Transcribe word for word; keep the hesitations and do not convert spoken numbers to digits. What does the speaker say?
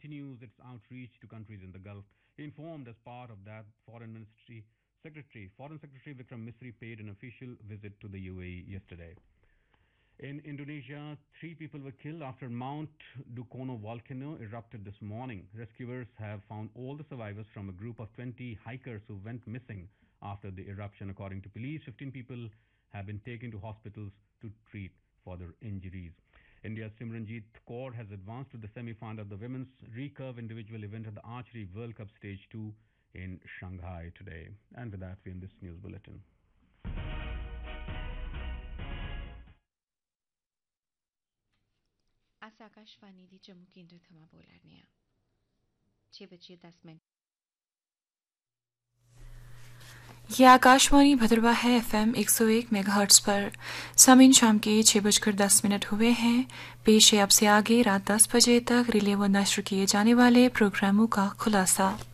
continues its outreach to countries in the Gulf. He informed as part of that Foreign Ministry Secretary, Foreign Secretary Vikram Misri paid an official visit to the U A E yesterday. In Indonesia, three people were killed after Mount Dukono volcano erupted this morning. Rescuers have found all the survivors from a group of twenty hikers who went missing after the eruption. According to police, fifteen people have been taken to hospitals to treat for their injuries. India's Simranjeet Kaur has advanced to the semi-final of the women's recurve individual event at the Archery World Cup Stage two in Shanghai today. And with that, we end this news bulletin. आज आकाशवाणी दी जम्मू केंद्र थमां बोला ने छह बजे दस minute यह आकाशवाणी भद्रवा है एफएम एक सौ एक मेगाहर्ट्ज पर। सामीन शाम के छह बजकर दस मिनट हुए हैं। पेश है अब से आगे रात दस बजे तक रिले व नश्र किए जाने वाले प्रोग्रामों का खुलासा।